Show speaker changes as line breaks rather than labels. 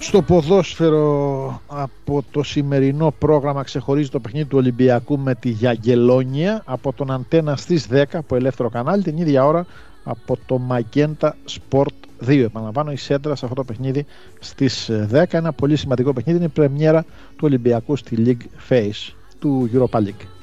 Στο ποδόσφαιρο από το σημερινό πρόγραμμα ξεχωρίζει το παιχνίδι του Ολυμπιακού με τη Γιαγγελόνια από τον Αντένα στις 10 από ελεύθερο κανάλι, την ίδια ώρα από το Magenta Sport 2. Επαναλαμβάνω, η σέντρα σε αυτό το παιχνίδι στις 10. Ένα πολύ σημαντικό παιχνίδι, είναι η πρεμιέρα του Ολυμπιακού στη League Phase του Europa League.